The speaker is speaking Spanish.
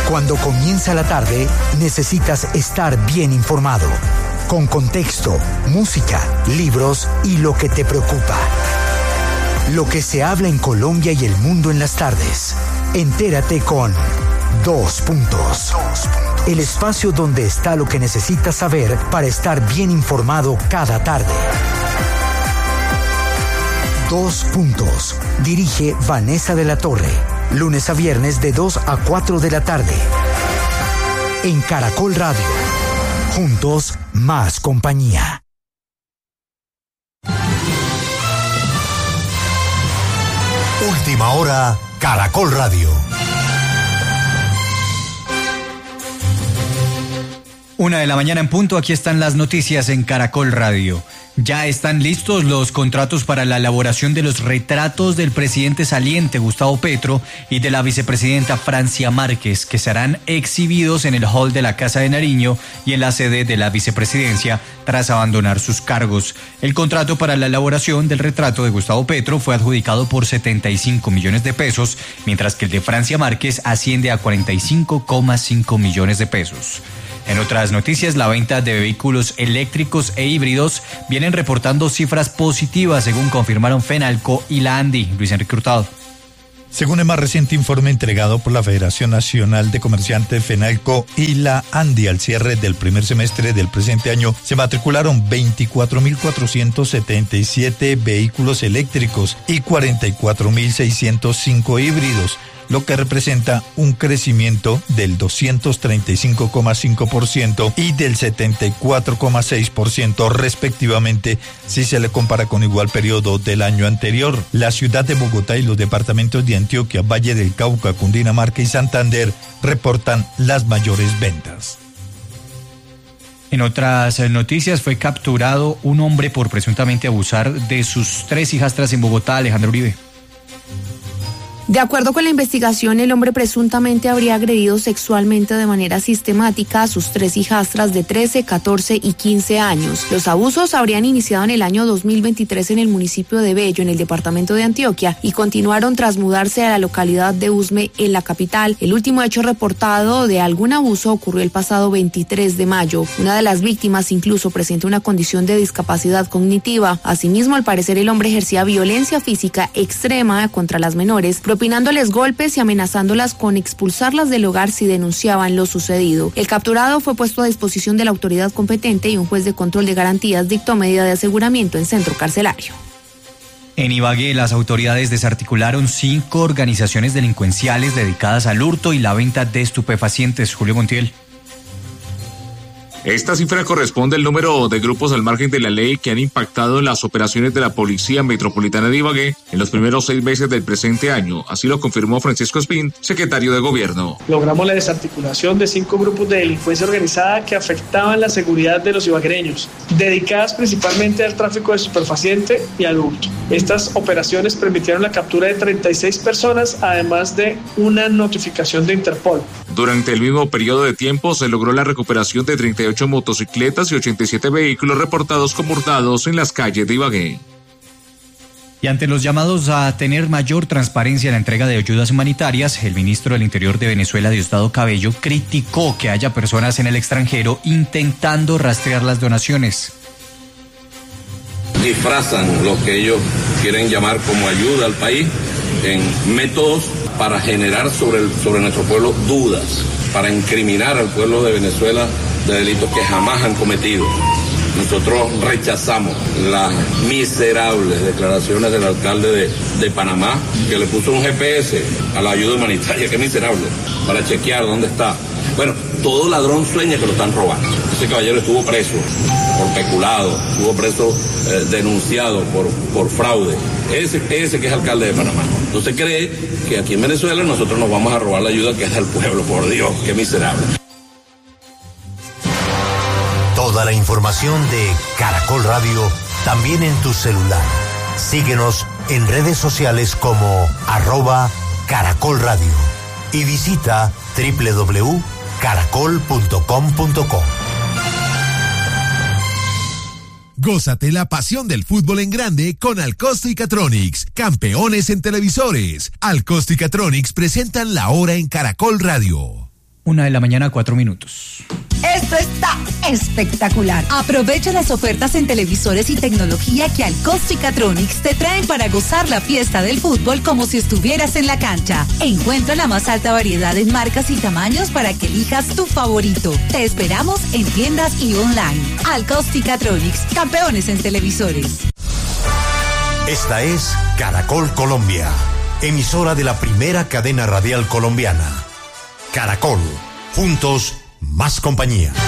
Cuando comienza la tarde, necesitas estar bien informado, con contexto, música, libros y lo que te preocupa. Lo que se habla en Colombia y el mundo en las tardes. Entérate con Dos Puntos. El espacio donde está lo que necesitas saber para estar bien informado cada tarde. Dos Puntos. Dirige Vanessa de la Torre. Lunes a viernes de 2 a 4 de la tarde. En Caracol Radio. Juntos, más compañía. Última hora, Caracol Radio. 1:00 a.m. en punto, aquí están las noticias en Caracol Radio. Ya están listos los contratos para la elaboración de los retratos del presidente saliente Gustavo Petro y de la vicepresidenta Francia Márquez, que serán exhibidos en el hall de la Casa de Nariño y en la sede de la vicepresidencia tras abandonar sus cargos. El contrato para la elaboración del retrato de Gustavo Petro fue adjudicado por 75 millones de pesos, mientras que el de Francia Márquez asciende a 45,5 millones de pesos. En otras noticias, la venta de vehículos eléctricos e híbridos vienen reportando cifras positivas, según confirmaron Fenalco y la ANDI. Luis Enrique Hurtado. Según el más reciente informe entregado por la Federación Nacional de Comerciantes Fenalco y la ANDI, al cierre del primer semestre del presente año, se matricularon 24.477 vehículos eléctricos y 44.605 híbridos, lo que representa un crecimiento del 235,5% y del 74,6% respectivamente, si se le compara con igual periodo del año anterior. La ciudad de Bogotá y los departamentos de Antioquia, Valle del Cauca, Cundinamarca y Santander reportan las mayores ventas. En otras noticias, fue capturado un hombre por presuntamente abusar de sus 3 hijastras en Bogotá. Alejandro Uribe. De acuerdo con la investigación, el hombre presuntamente habría agredido sexualmente de manera sistemática a sus 3 hijastras de 13, 14 y 15 años. Los abusos habrían iniciado en el año 2023 en el municipio de Bello, en el departamento de Antioquia, y continuaron tras mudarse a la localidad de Usme, en la capital. El último hecho reportado de algún abuso ocurrió el pasado 23 de mayo. Una de las víctimas incluso presenta una condición de discapacidad cognitiva. Asimismo, al parecer, el hombre ejercía violencia física extrema contra las menores, propinándoles golpes y amenazándolas con expulsarlas del hogar si denunciaban lo sucedido. El capturado fue puesto a disposición de la autoridad competente y un juez de control de garantías dictó medida de aseguramiento en centro carcelario. En Ibagué, las autoridades desarticularon 5 organizaciones delincuenciales dedicadas al hurto y la venta de estupefacientes. Julio Montiel. Esta cifra corresponde al número de grupos al margen de la ley que han impactado en las operaciones de la Policía Metropolitana de Ibagué en los primeros 6 meses del presente año. Así lo confirmó Francisco Espín, secretario de Gobierno. Logramos la desarticulación de 5 grupos de delincuencia organizada que afectaban la seguridad de los ibaguereños, dedicadas principalmente al tráfico de estupefaciente y al hurto. Estas operaciones permitieron la captura de 36 personas, además de una notificación de Interpol. Durante el mismo periodo de tiempo se logró la recuperación de 38 motocicletas y 87 vehículos reportados como hurtados en las calles de Ibagué. Y ante los llamados a tener mayor transparencia en la entrega de ayudas humanitarias, el ministro del Interior de Venezuela, Diosdado Cabello, criticó que haya personas en el extranjero intentando rastrear las donaciones. Disfrazan lo que ellos quieren llamar como ayuda al país en métodos para generar sobre nuestro pueblo dudas, para incriminar al pueblo de Venezuela de delitos que jamás han cometido. Nosotros rechazamos las miserables declaraciones del alcalde de Panamá, que le puso un GPS a la ayuda humanitaria, que miserable, para chequear dónde está. Bueno, todo ladrón sueña que lo están robando. Ese caballero estuvo preso por peculado, estuvo preso denunciado por fraude. Ese que es alcalde de Panamá. Entonces cree que aquí en Venezuela nosotros nos vamos a robar la ayuda que es del pueblo. Por Dios, qué miserable. Toda la información de Caracol Radio también en tu celular. Síguenos en redes sociales como @Caracol Radio y visita www.caracol.com.co. Gózate la pasión del fútbol en grande con Alcosto y Catronics, campeones en televisores. Alcosto y Catronics presentan La Hora en Caracol Radio. 1:04 a.m. Esto está espectacular. Aprovecha las ofertas en televisores y tecnología que Alcosticatronics te traen para gozar la fiesta del fútbol como si estuvieras en la cancha. Encuentra la más alta variedad en marcas y tamaños para que elijas tu favorito. Te esperamos en tiendas y online. Alcosticatronics, campeones en televisores. Esta es Caracol Colombia, emisora de la primera cadena radial colombiana. Caracol, juntos, más compañía.